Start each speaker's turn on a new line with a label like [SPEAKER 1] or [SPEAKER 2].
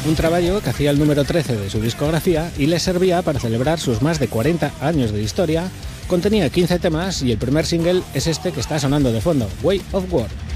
[SPEAKER 1] un trabajo que hacía el número 13 de su discografía y le servía para celebrar sus más de 40 años de historia. Contenía 15 temas y el primer single es este que está sonando de fondo, Way of War.